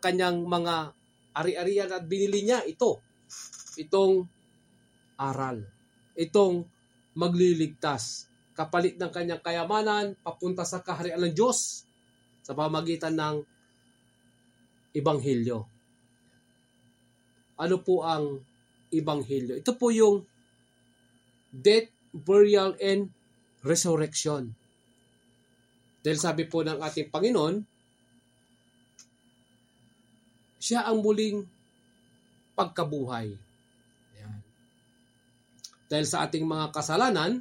kanyang mga ari-arian at binili niya itong aral, itong magliligtas, kapalit ng kanyang kayamanan papunta sa kaharian ng Diyos sa pamamagitan ng Ebanghelyo. Ano po ang Ebanghelyo? Ito po yung death, burial, and resurrection. Dahil sabi po ng ating Panginoon, siya ang muling pagkabuhay. Ayan. Dahil sa ating mga kasalanan,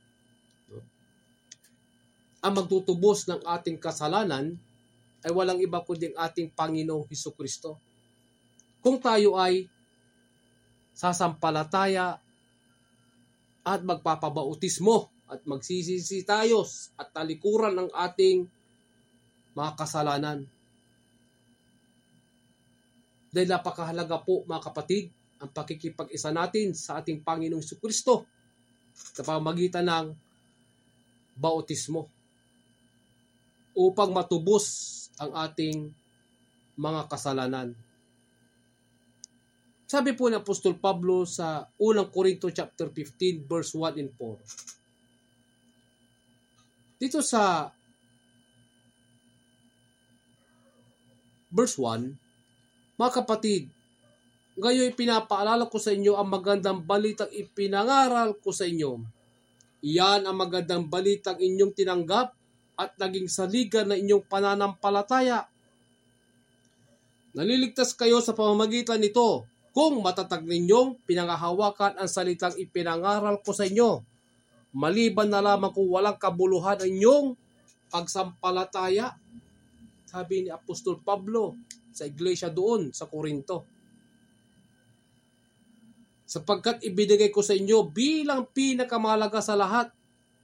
ang magtutubos ng ating kasalanan ay walang iba kundi ang ating Panginoong Hesukristo. Kung tayo ay sasampalataya at magpapabautismo at magsisisi tayo at talikuran ng ating mga kasalanan. Dahil napakahalaga po mga kapatid ang pakikipag-isa natin sa ating Panginoong Hesukristo sa pamamagitan ng bautismo upang matubos ang ating mga kasalanan. Sabi po ng Apostol Pablo sa unang Korinto chapter 15 verse 1 and 4. Dito sa verse 1, mga kapatid, ngayon pinapaalala ko sa inyo ang magandang balitang ipinangaral ko sa inyo. Iyan ang magandang balitang inyong tinanggap at naging saligan na inyong pananampalataya. Naliligtas kayo sa pamamagitan nito kung matatag ninyong pinangahawakan ang salitang ipinangaral ko sa inyo. Maliban na lamang kung walang kabuluhan ang inyong pagsampalataya. Sabi ni Apostol Pablo sa iglesia doon sa Korinto. Sapagkat ibinigay ko sa inyo bilang pinakamahalaga sa lahat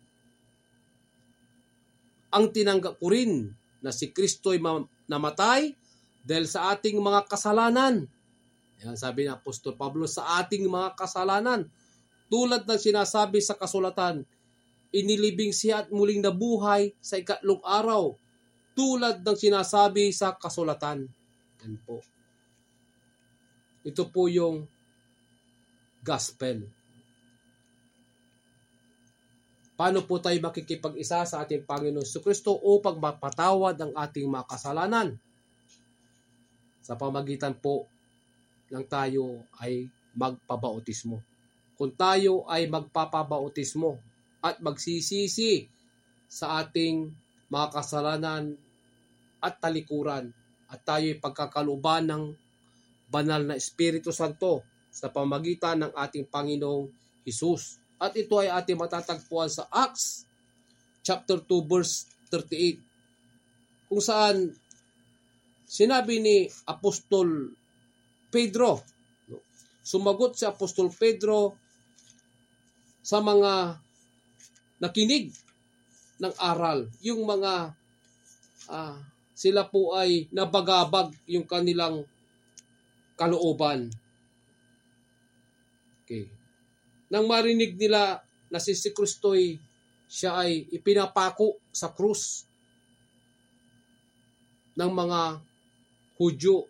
ang tinanggap ko rin na si Kristo'y namatay dahil sa ating mga kasalanan. Yan sabi ni Apostol Pablo, sa ating mga kasalanan. Tulad ng sinasabi sa kasulatan, inilibing siya at muling nabuhay sa ikatlong araw. Tulad ng sinasabi sa kasulatan. Yan po. Ito po yung gospel. Paano po tayo makikipag-isa sa ating Panginoon Jesucristo upang mapatawad ang ating mga kasalanan? Sa pamagitan po ng tayo ay magpabautismo. Kung tayo ay magpapabautismo at magsisisi sa ating mga kasalanan at talikuran at tayo ay pagkakaluban ng banal na Espiritu Santo sa pamagitan ng ating Panginoong Hesus. At ito ay ating matatagpuan sa Acts chapter 2 verse 38 kung saan sinabi ni Apostol Pedro, sumagot si Apostol Pedro sa mga nakinig ng aral, yung mga sila po ay nabagabag yung kanilang kalooban. Okay. Nang marinig nila na si Kristo'y siya ay ipinapako sa krus ng mga Hudyo,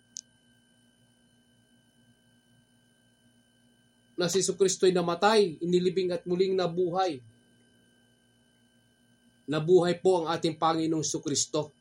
na si Kristo'y namatay, inilibing at muling nabuhay. Nabuhay po ang ating Panginoong Kristo.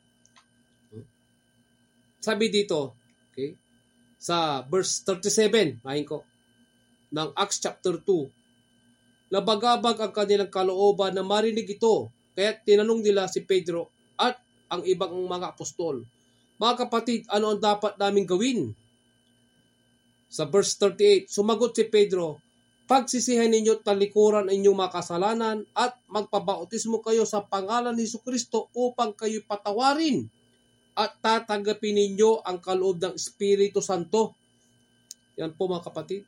Sabi dito, okay, sa verse 37, mahin ko, ng Acts chapter 2, nabagabag ang kanilang kalooban na marinig ito, kaya tinanong nila si Pedro at ang ibang mga apostol, mga kapatid, ano ang dapat naming gawin? Sa verse 38, sumagot si Pedro, pagsisihan ninyo at talikuran ang inyong mga kasalanan at magpabautismo kayo sa pangalan ni Jesucristo upang kayo patawarin at tatanggapin ninyo ang kaloob ng Espiritu Santo. Yan po mga kapatid.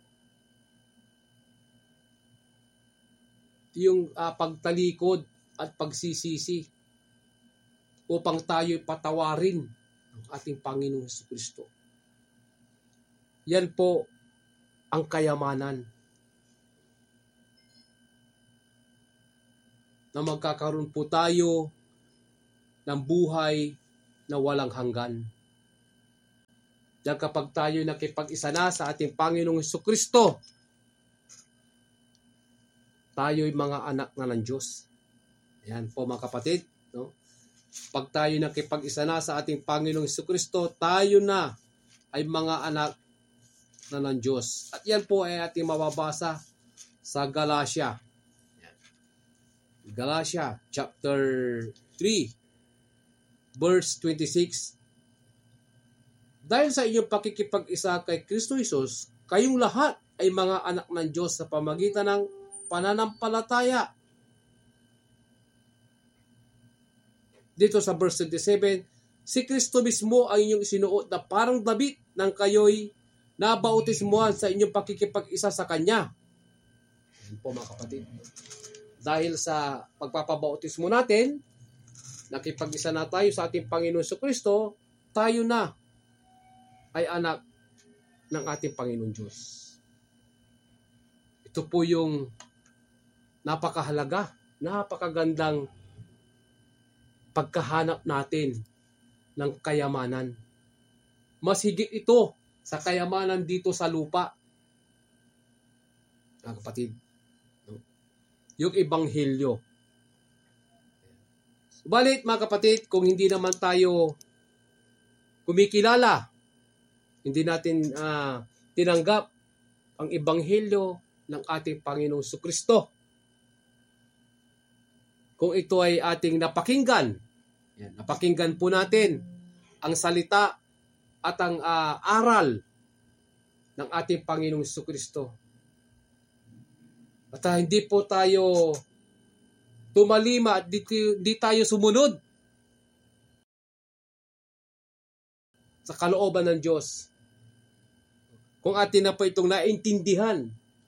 Yung pagtalikod at pagsisisi upang tayo'y patawarin ng ating Panginoong Jesucristo. Yan po ang kayamanan na magkakaroon po tayo ng buhay na walang hanggan. Dahil kapag tayo nakipag-isa na sa ating Panginoong Jesucristo, tayo'y mga anak na ng Diyos. Yan po mga kapatid. No? Pag tayo nakipag-isa na sa ating Panginoong Jesucristo, tayo na ay mga anak na ng Diyos. At yan po ay ating mababasa sa Galatia. Galatia chapter 3 verse 26. Dahil sa inyong pakikipag-isa kay Kristo Jesus, kayong lahat ay mga anak ng Diyos sa pamagitan ng pananampalataya. Dito sa verse 27, si Kristo mismo ang inyong isinuot na parang damit nang kayo'y nabautismuhan sa inyong pakikipag-isa sa Kanya. Yan po mga kapatid. Dahil sa pagpapabautismo natin, nakipag-isa na tayo sa ating Panginoon Jesucristo, tayo na ay anak ng ating Panginoon Diyos. Ito po yung napakahalaga, napakagandang pagkahanap natin ng kayamanan. Mas higit ito sa kayamanan dito sa lupa. Mga kapatid, yung Ebanghelyo. Subalit mga kapatid, kung hindi naman tayo kumikilala, hindi natin tinanggap ang Ebanghelyo ng ating Panginoong Jesucristo. Kung ito ay ating napakinggan, napakinggan po natin ang salita at ang aral ng ating Panginoong Jesucristo. At hindi po tayo tumalima at di tayo sumunod sa kalooban ng Diyos. Kung atin na po itong naintindihan,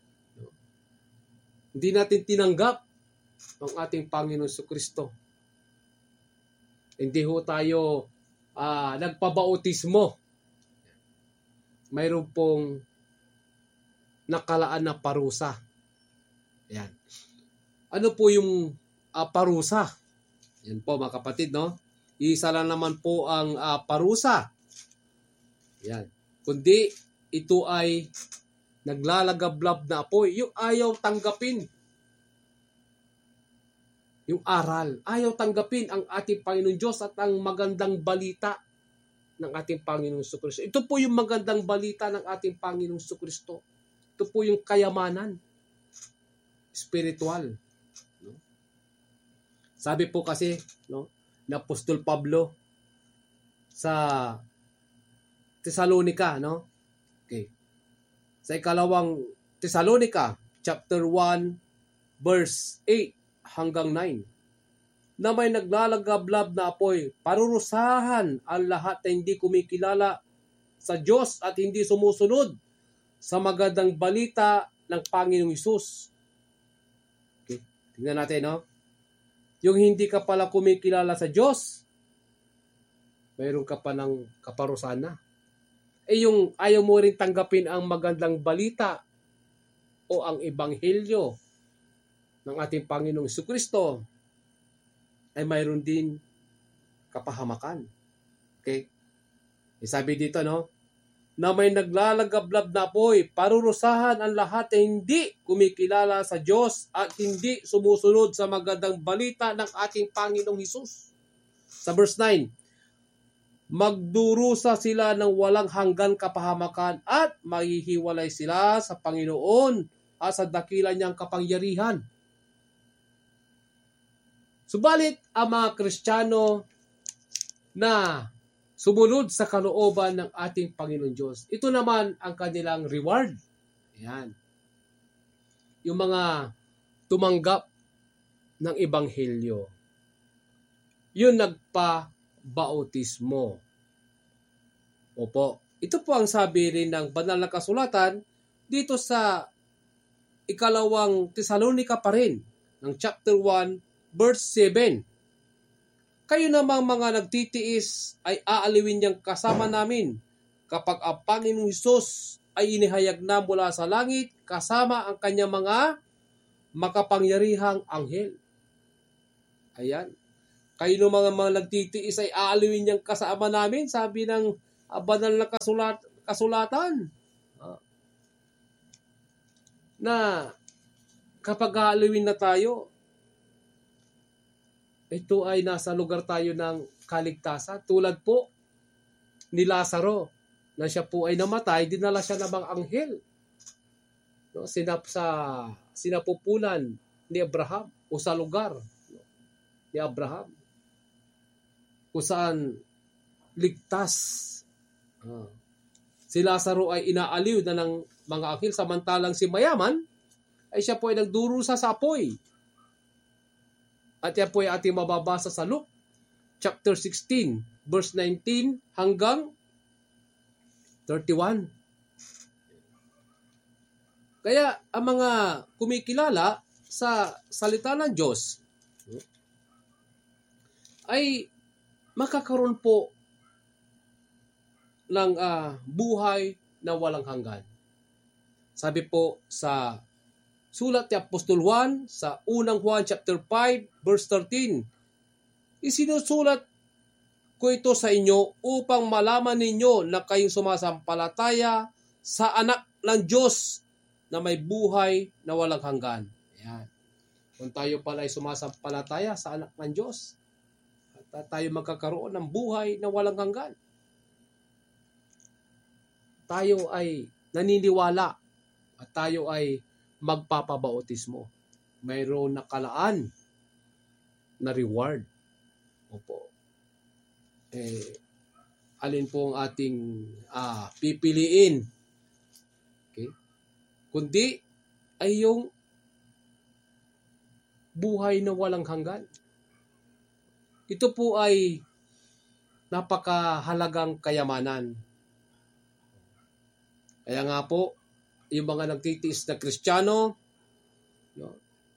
hindi natin tinanggap ang ating Panginoon Jesucristo. Hindi ho tayo nagpabautismo. Mayroon pong nakalaan na parusa. Yan. Ano po yung parusa? Yan po mga kapatid, no? Isa lang naman po ang parusa. Yan. Kundi ito ay naglalagablab na apoy. Yung ayaw tanggapin yung aral. Ayaw tanggapin ang ating Panginoon Diyos at ang magandang balita ng ating Panginoong Jesucristo. Ito po yung magandang balita ng ating Panginoong Jesucristo. Ito po yung kayamanan spiritual. No? Sabi po kasi na Apostol Pablo sa Thessalonica, Okay. Sa ikalawang Thessalonica, chapter 1, verse 8 hanggang 9, na may naglalagablab na apoy, parurusahan ang lahat na hindi kumikilala sa Diyos at hindi sumusunod sa magandang balita ng Panginoong Hesus. Okay. Tingnan natin, Yung hindi ka pala kumikilala sa Diyos, mayroon ka pa ng kaparusahan na. Yung ayaw mo rin tanggapin ang magandang balita o ang Ebanghelyo ng ating Panginoong Jesucristo, ay mayroon din kapahamakan. Okay? Sabi dito, na may naglalagablab na apoy, parurusahan ang lahat na hindi kumikilala sa Diyos at hindi sumusunod sa magandang balita ng ating Panginoong Hesus. Sa verse 9, magdurusa sila ng walang hanggan kapahamakan at mahihiwalay sila sa Panginoon at sa dakila niyang kapangyarihan. Subalit, ang mga Kristiyano na sumunod sa kalooban ng ating Panginoon Diyos, ito naman ang kanilang reward. Ayan. Yung mga tumanggap ng Ebanghelyo, yun nagpa-bautismo. Opo. Ito po ang sabi rin ng banal na kasulatan dito sa ikalawang Thessalonica pa rin, ng chapter 1, verse 7. Kayo namang mga nagtitiis ay aaliwin niyang kasama namin kapag ang Panginoong Hesus ay inihayag na mula sa langit kasama ang kanyang mga makapangyarihang anghel. Ayan. Kayo namang mga nagtitiis ay aaliwin niyang kasama namin, sabi ng banal na kasulatan. Na kapag haalawin na tayo, ito ay nasa lugar tayo ng kaligtasan. Tulad po ni Lazaro, na siya po ay namatay, dinala siya ng mga anghel. No, sinapupulan ni Abraham o sa lugar ni Abraham kung saan ligtas. Si Lazaro ay inaaliw na ng mga anghel, samantalang si mayaman ay siya po ay nagdurusa sa apoy. At yan po ay ating mababasa sa Luke chapter 16 verse 19 hanggang 31. Kaya ang mga kumikilala sa salita ng Diyos ay makakaroon po ng buhay na walang hanggan. Sabi po sa sulat ni Apostol Juan sa unang Juan chapter 5 verse 13, isinusulat ko ito sa inyo upang malaman ninyo na kayong sumasampalataya sa anak ng Diyos na may buhay na walang hanggan. Ayan. Kung tayo pala ay sumasampalataya sa anak ng Diyos, at tayo magkakaroon ng buhay na walang hanggan. Tayo ay naniniwala at tayo ay magpapabautismo. Mayroon nakalaan na reward. Opo. Alin po ang ating pipiliin? Okay? Kundi ay yung buhay na walang hanggan. Ito po ay napakahalagang kayamanan. Kaya nga po, yung mga nagtitiis na Kristiyano, no,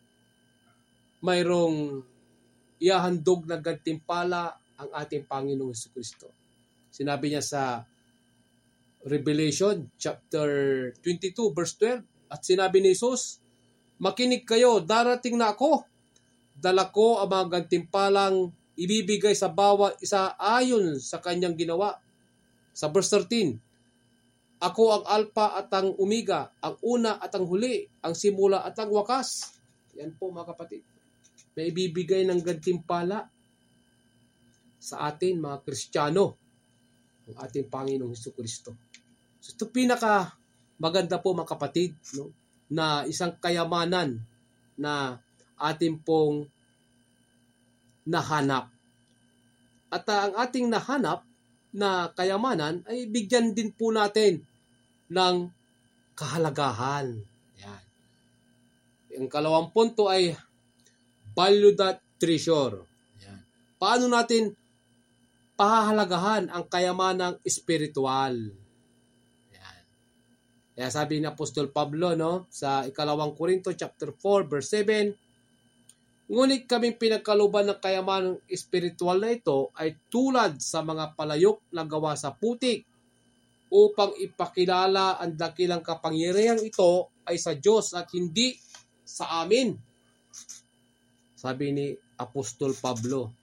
mayroong ihahandog na gantimpala ang ating Panginoong Jesucristo. Sinabi niya sa Revelation chapter 22 verse 12, at sinabi ni Jesus, makinig kayo, darating na ako. Dala ko ang mga gantimpalang ibibigay sa bawat isa ayon sa kanyang ginawa. Sa verse 13, ako ang Alpha at ang Omega, ang una at ang huli, ang simula at ang wakas. Yan po mga kapatid. May ibibigay ng gantimpala sa atin mga Kristiyano, ang ating Panginoong Jesucristo. So ito pinaka maganda po mga kapatid, no, na isang kayamanan na ating pong nahanap. At ang ating nahanap na kayamanan ay bigyan din po natin ng kahalagahan. Yan. Ang kalawang punto ay valued treasure. Yan. Paano natin pahahalagahan ang kayamanang espiritual? Yan. Kaya sabi ni Apostol Pablo, no, sa ikalawang Korinto chapter 4 verse 7, ngunit kaming pinagkaluban ng kayamanang espiritual na ito ay tulad sa mga palayok na gawa sa putik, upang ipakilala ang dakilang kapangyarihang ito ay sa Diyos at hindi sa amin. Sabi ni Apostol Pablo.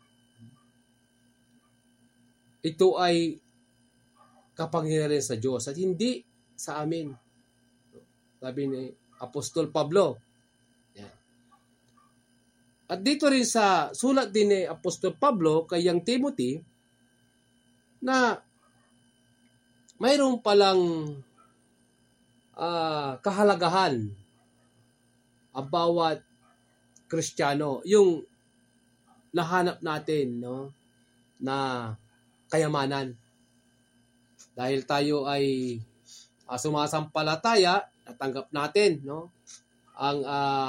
Ito ay kapangyarihan sa Diyos at hindi sa amin. Sabi ni Apostol Pablo. Yan. At dito rin sa sulat din ni Apostol Pablo kay yang Timothy na mayroon palang kahalagahan ang bawat Kristiyano, yung nahanap natin, no, na kayamanan. Dahil tayo ay sumasampalataya, natanggap natin, no, ang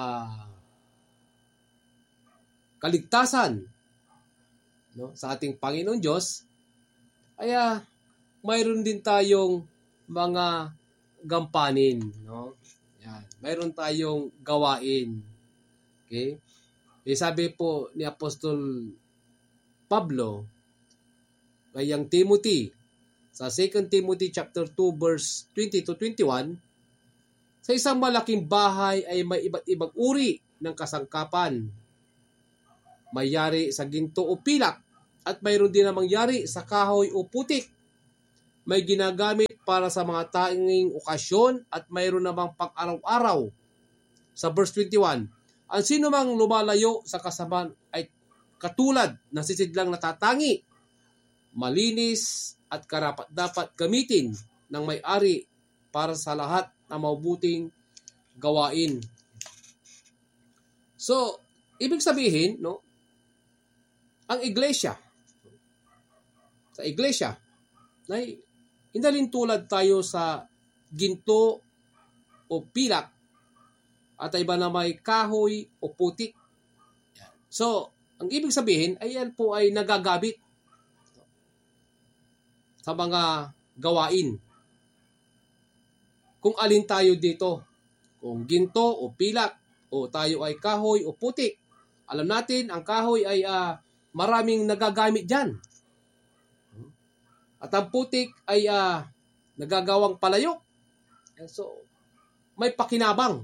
kaligtasan, no, sa ating Panginoon Diyos, ay mayroon din tayong mga gampanin, no? Yan. Mayroon tayong gawain. Okay? Sabi po ni Apostol Pablo kay yang Timothy sa 2 Timothy chapter 2 verse 20 to 21, sa isang malaking bahay ay may iba't ibang uri ng kasangkapan. May yari sa ginto o pilak at mayroon din namang yari sa kahoy o putik. may ginagamit para sa mga tanging okasyon at mayroon namang pang-araw-araw. Sa verse 21, ang sino mang lumalayo sa kasamaan ay katulad na sisidlang natatangi, malinis at karapat-dapat gamitin ng may-ari para sa lahat ng mabuting gawain. So, ibig sabihin, no, ang iglesia, sa iglesia, ay indalintulad tayo sa ginto o pilak at iba na may kahoy o putik. So, ang ibig sabihin ay yan po ay nagagamit sa mga gawain. Kung alin tayo dito, kung ginto o pilak, o tayo ay kahoy o putik. Alam natin, ang kahoy ay maraming nagagamit dyan. At ang putik ay nagagawang palayok. So, may pakinabang.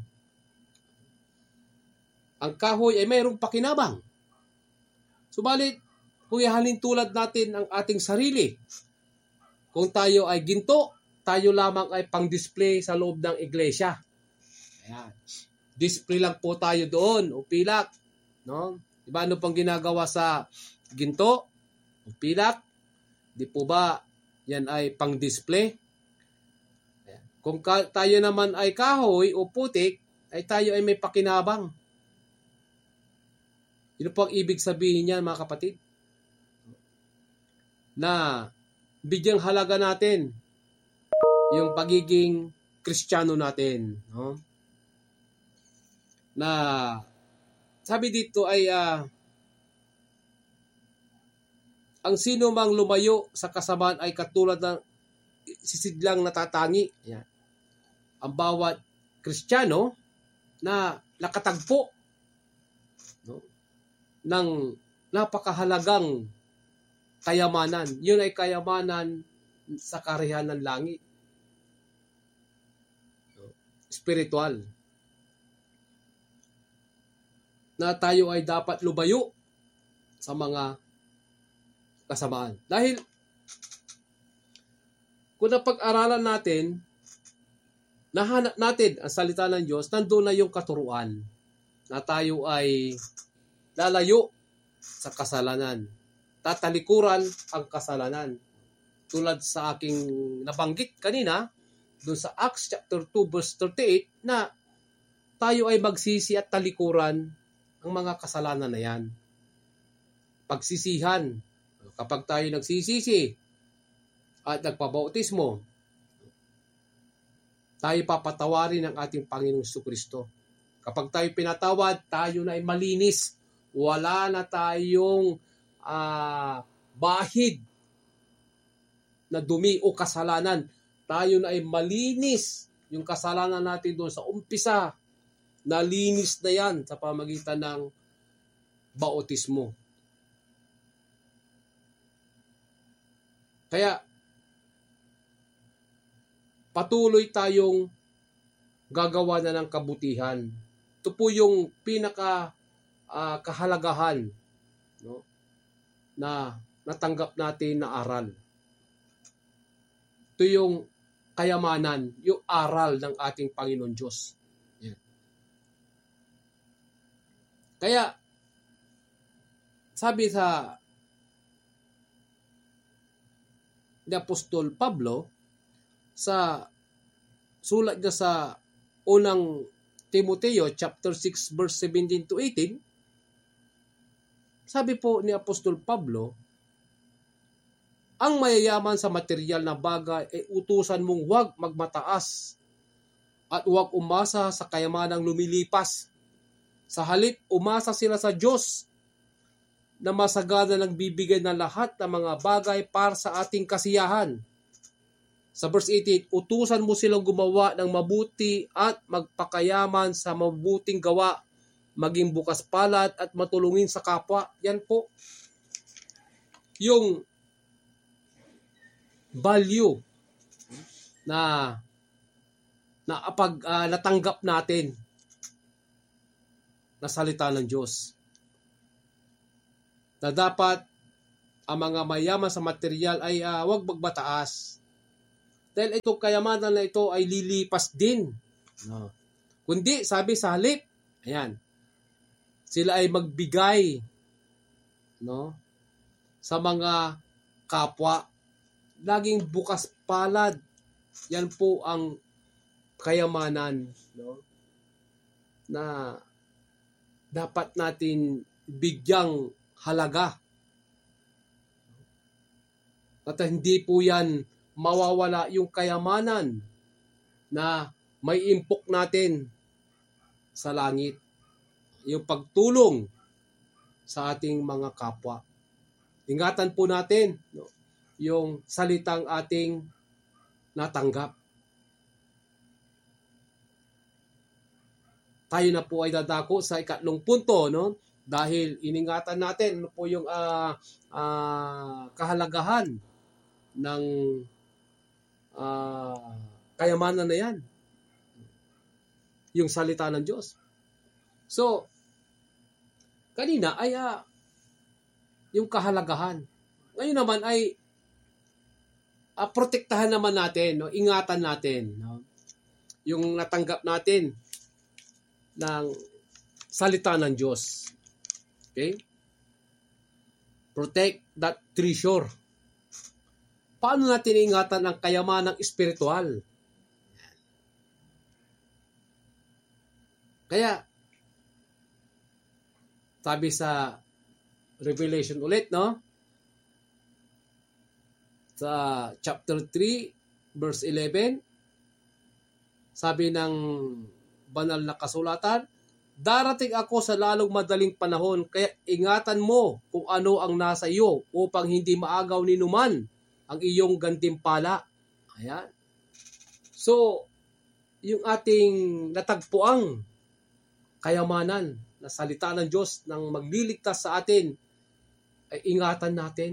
Ang kahoy ay mayroong pakinabang. Subalit, kung ihalin tulad natin ang ating sarili, kung tayo ay ginto, tayo lamang ay pang-display sa loob ng iglesia. Ayan. Display lang po tayo doon o pilak. No? Diba ano pang ginagawa sa ginto o pilak? Di po ba yan ay pang-display? Kung tayo naman ay kahoy o putik, ay tayo ay may pakinabang. Yun po ang ibig sabihin niyan, mga kapatid. Na bigyang halaga natin yung pagiging Kristiyano natin. No? Na sabi dito ay ang sino mang lumayo sa kasamaan ay katulad ng sisidlang natatangi. Yan. Ang bawat Kristiyano na nakatagpo, no, ng napakahalagang kayamanan. Yun ay kayamanan sa karihan ng langit. No, spiritual. Na tayo ay dapat lumayo sa mga kasamaan. Dahil kung napag-aralan natin, nahanap natin ang salita ng Diyos, nandun na yung katuruan na tayo ay lalayo sa kasalanan. Tatalikuran ang kasalanan. Tulad sa aking nabanggit kanina, doon sa Acts chapter 2 verse 38, na tayo ay magsisi at talikuran ang mga kasalanan na yan. Pagsisihan. Kapag tayo nagsisisi at nagpabautismo, tayo papatawarin ng ating Panginoong Jesucristo. Kapag tayo pinatawad, tayo na ay malinis. Wala na tayong bahid na dumi o kasalanan. Tayo na ay malinis. Yung kasalanan natin doon sa umpisa, nalinis na yan sa pamagitan ng bautismo. Kaya, patuloy tayong gagawa na ng kabutihan. Ito po yung kahalagahan, no, na natanggap natin na aral. Ito yung kayamanan, yung aral ng ating Panginoon Diyos. Yan. Kaya, sabi sa ni Apostol Pablo, sa sulat niya sa unang Timoteo chapter 6 verse 17 to 18, sabi po ni Apostol Pablo, ang mayayaman sa material na bagay ay utusan mong huwag magmataas at huwag umasa sa kayamanang lumilipas. Sa halip, umasa sila sa Diyos na masagana nagbibigay ng lahat ng mga bagay para sa ating kasiyahan. Sa verse 18, utusan mo silang gumawa ng mabuti at magpakayaman sa mabuting gawa, maging bukas palad at matulungin sa kapwa. Yan po yung value na natanggap natin na salita ng Diyos. Na dapat ang mga mayaman sa material ay huwag magbataas. Dahil itong kayamanan na ito ay lilipas din. No. Kundi, sabi sa halip, ayan, sila ay magbigay, no, sa mga kapwa. Laging bukas palad. Yan po ang kayamanan, no, na dapat natin bigyang halaga. At hindi po yan mawawala yung kayamanan na may impok natin sa langit. Yung pagtulong sa ating mga kapwa. Ingatan po natin, no, yung salitang ating natanggap. Tayo na po ay dadako sa ikatlong punto, no? Dahil iningatan natin ano po yung kahalagahan ng kayamanan na yan. Yung salita ng Diyos. So, kanina ay yung kahalagahan. Ngayon naman ay protektahan naman natin, no? Ingatan natin, no? Yung natanggap natin ng salita ng Diyos. Okay? Protect that treasure. Paano natin ingatan ang kayamanang espiritual? Kaya, sabi sa Revelation ulit, no? Sa chapter 3, verse 11, sabi ng banal na kasulatan, darating ako sa lalong madaling panahon, kaya ingatan mo kung ano ang nasa iyo upang hindi maagaw ni numan ang iyong gantimpala. Ayan. So, yung ating natagpuang kayamanan na salita ng Diyos nang magliligtas sa atin, ay ingatan natin.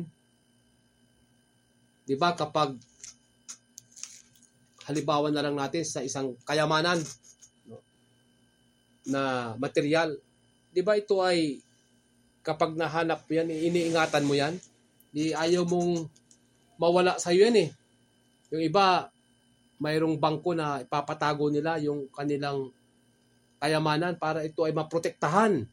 Di ba kapag halimbawa na lang natin sa isang kayamanan, no, na material, di ba ito ay kapag nahanap yan, iniingatan mo yan, di ayaw mong mawala sa iyo yan eh. Yung iba, mayroong bangko na ipapatago nila yung kanilang kayamanan para ito ay maprotektahan.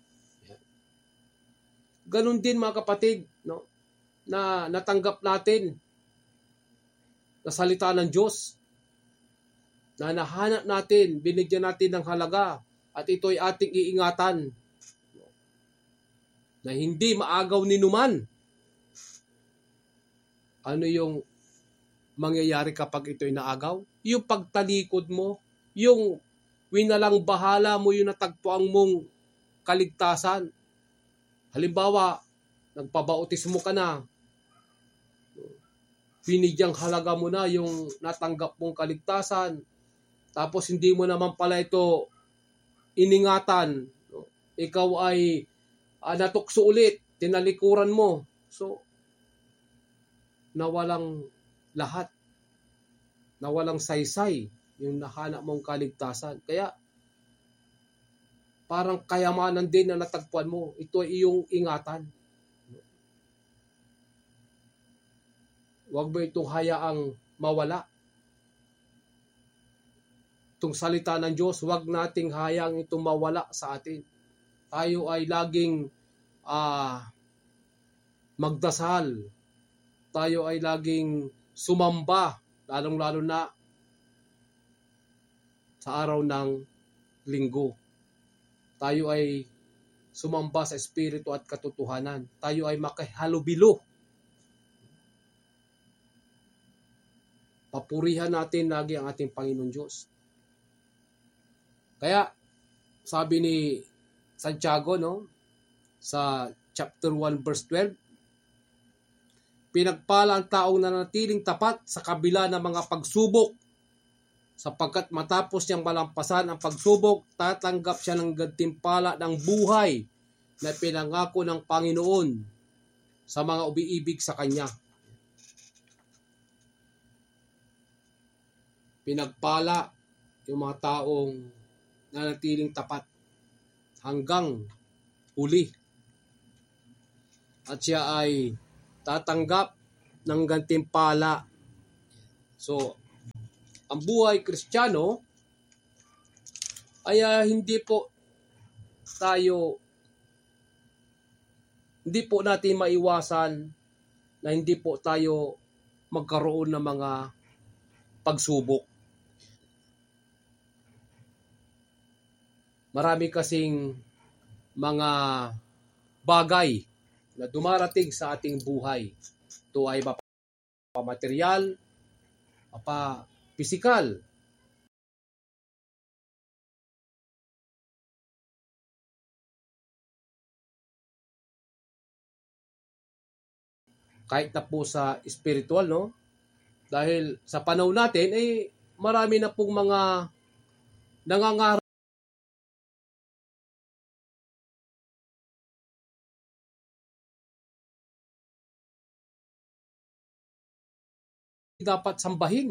Ganun din mga kapatid, no, na natanggap natin na salita ng Diyos, na nahanap natin, binigyan natin ng halaga, at ito ay ating iingatan, na hindi maagaw ni numan. Ano yung mangyayari kapag ito ay naagaw? Yung pagtalikod mo, yung winalang bahala mo yung natagpuan mong kaligtasan. Halimbawa, nagpabautismo ka na, binigyang halaga mo na yung natanggap mong kaligtasan, tapos hindi mo naman pala ito iningatan, ikaw ay natukso ulit, tinalikuran mo, so nawalang lahat, nawalang saysay yung nahanap mong kaligtasan. Kaya parang kayamanan din na natagpuan mo, ito ay iyong ingatan. Huwag mo itong hayaang mawala. Itong salita ng Diyos, huwag nating hayaang itong mawala sa atin. Tayo ay laging magdasal. Tayo ay laging sumamba, lalong-lalo na sa araw ng linggo. Tayo ay sumamba sa espiritu at katotohanan. Tayo ay makihalubilo. Papurihan natin lagi ang ating Panginoon Diyos. Kaya, sabi ni Santiago, no, sa chapter 1, verse 12, pinagpala ang taong nanatiling tapat sa kabila ng mga pagsubok, sapagkat matapos niyang malampasan ang pagsubok, tatanggap siya ng gantimpala ng buhay na pinangako ng Panginoon sa mga umiibig sa Kanya. Pinagpala yung mga taong nanatiling tapat hanggang huli. At siya ay tatanggap ng gantimpala. So, ang buhay Kristiyano ay hindi po natin maiwasan na hindi po tayo magkaroon ng mga pagsubok. Marami kasing mga bagay na dumarating sa ating buhay. Ito ay mapamaterial, mapa-physical. Kahit na po sa spiritual, no? Dahil sa panahon natin, marami na pong mga nangangarap dapat sambahin.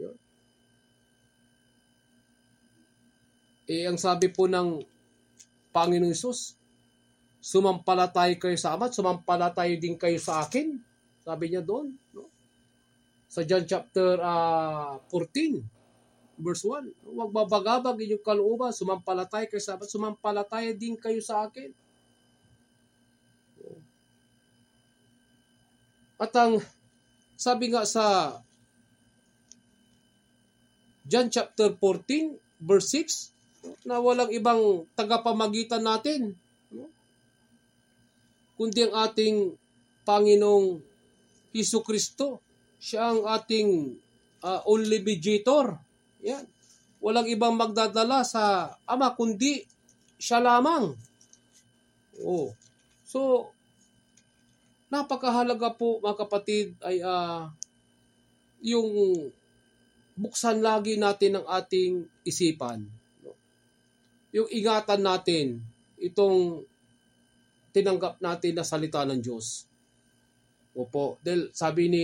Ang sabi po ng Panginoong Hesus, sumampalataya kayo sa Ama, sumampalataya din kayo sa akin. Sabi niya doon, no? Sa John chapter 14, verse 1. Huwag babagabag inyong kalooban, sumampalataya kayo sa Ama, sumampalataya din kayo sa akin. At ang sabi nga sa John chapter 14, verse 6, na walang ibang tagapamagitan natin, no? Kundi ang ating Panginoong Hesukristo. Siya ang ating only mediator. Yan. Walang ibang magdadala sa Ama kundi siya lamang. So, napakahalaga po mga kapatid ay yung buksan lagi natin ang ating isipan. Yung ingatan natin itong tinanggap natin na salita ng Diyos. Opo, dahil sabi ni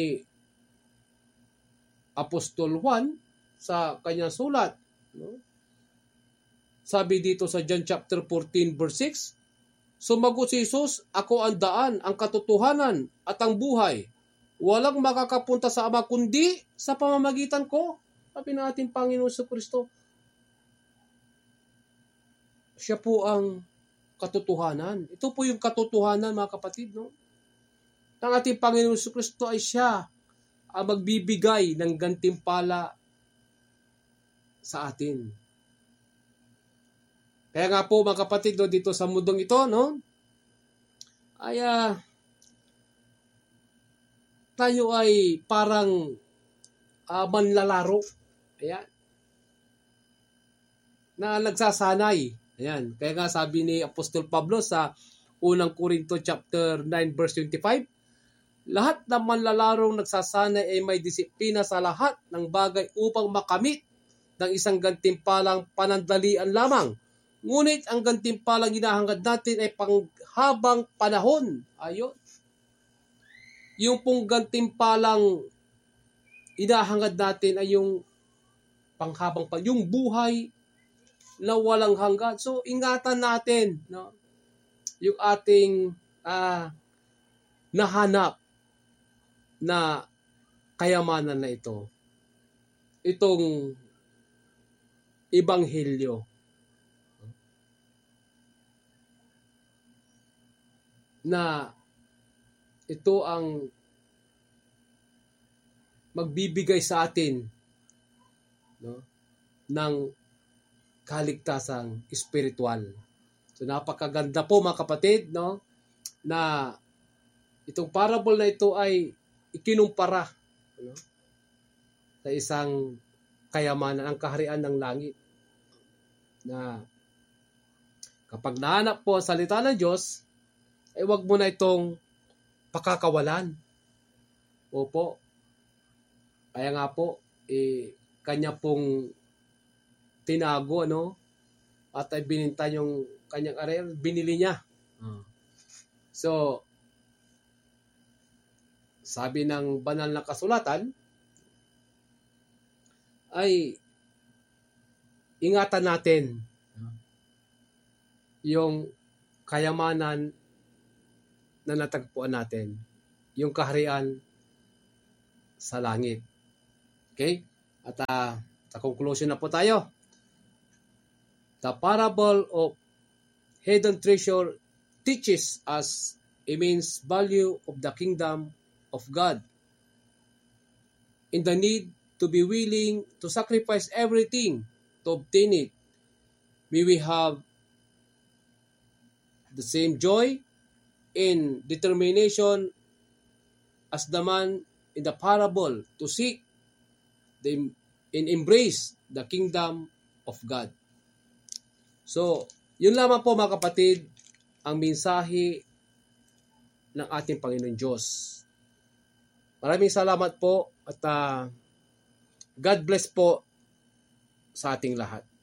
Apostol Juan sa kanyang sulat, no? Sabi dito sa John chapter 14 verse 6, sumagot si Jesus, ako ang daan, ang katotohanan at ang buhay. Walang makakapunta sa Ama kundi sa pamamagitan ko. Sabi ng ating Panginoon Jesucristo, siya po ang katotohanan. Ito po yung katotohanan mga kapatid, no? Ang ating Panginoon Jesucristo ay siya ang magbibigay ng gantimpala sa atin. Kaya nga po mga kapatid, no, dito sa mundong ito, no, ay tayo ay parang manlalaro. Ayan. Na nagsasanay. Ayan. Kaya nga sabi ni Apostol Pablo sa unang Korinto chapter 9 verse 25, lahat ng manlalarong nagsasanay ay may disiplina sa lahat ng bagay upang makamit ng isang gantimpalang panandalian lamang. Ngunit ang gantimpalang hinahangad natin ay panghabang panahon. Ayun. Yung pong gantimpalang hinahangad natin ay yung panghabang panahon, yung buhay na walang hanggan. So, ingatan natin, no, yung ating nahanap na kayamanan na ito. Itong Ebanghelyo. Na ito ang magbibigay sa atin, no, ng kaligtasang espiritual. So napakaganda po mga kapatid, no, na itong parable na ito ay ikinumpara, no, sa isang kayamanan, ang kaharian ng langit. Na kapag nahanap po ang salita ng Diyos, ay wag mo na itong pakakawalan. Opo. Kaya nga po, kanya pong tinago, no? At ay bininta yung kanyang area, binili niya. So, sabi ng banal na kasulatan, ay ingatan natin yung kayamanan na natagpuan natin, yung kaharian sa langit. Okay? At Sa conclusion na po tayo. The parable of hidden treasure teaches us immense value of the kingdom of God in the need to be willing to sacrifice everything to obtain it. May we have the same joy and determination as the man in the parable to seek and embrace the kingdom of God. So, yun lamang po mga kapatid, ang mensahe ng ating Panginoon Diyos. Maraming salamat po at God bless po sa ating lahat.